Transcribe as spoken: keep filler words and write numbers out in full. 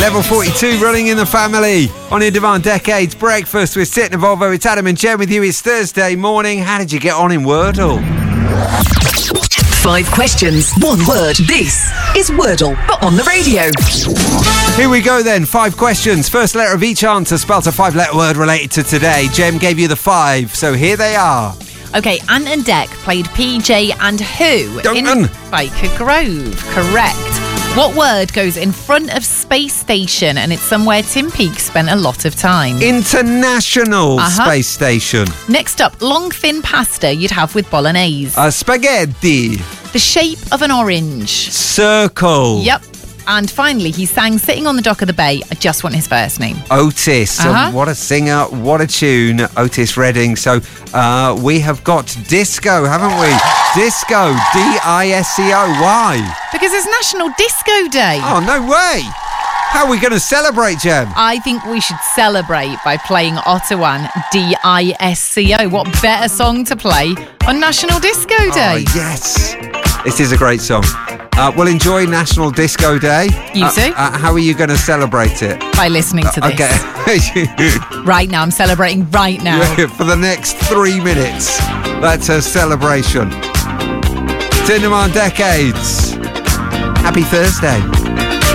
Level forty-two running in the family on In Demand Decades Breakfast with Sit and Volvo. It's Adam and Jen with you. It's Thursday morning. How did you get on in Wordle? Five questions, one word. This is Wordle, but on the radio. Here we go then. Five questions. First letter of each answer spelt a five-letter word related to today. Jem gave you the five, so here they are. Okay, Ant and Dec played P J and who Duncan. in Baker Grove? Correct. What word goes in front of Space Station and it's somewhere Tim Peake spent a lot of time? International Uh-huh. Space Station. Next up, long thin pasta you'd have with bolognese. Uh, spaghetti. The shape of an orange. Circle. Yep. And finally, he sang Sitting on the Dock of the Bay. I just want his first name. Otis. Uh-huh. Um, what a singer, what a tune, Otis Redding. So uh, we have got disco, haven't we? Disco, D I S C O. Why? Because it's National Disco Day. Oh, no way. How are we going to celebrate, Jem? I think we should celebrate by playing Ottawan, D I S C O. What better song to play on National Disco Day? Oh, yes. This is a great song. Uh, we'll enjoy National Disco Day. You uh, too. Uh, how are you going to celebrate it? By listening to this. Okay. Right now, I'm celebrating right now. For the next three minutes. That's a celebration. It's In Demand Decades. Happy Thursday.